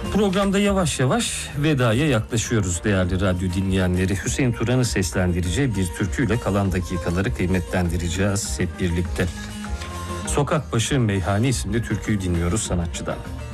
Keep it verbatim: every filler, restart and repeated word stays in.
Programda yavaş yavaş vedaya yaklaşıyoruz değerli radyo dinleyenleri. Hüseyin Turan'ı seslendireceği bir türküyle kalan dakikaları kıymetlendireceğiz hep birlikte. Sokak Başı Meyhane isimli türküyü dinliyoruz sanatçıdan.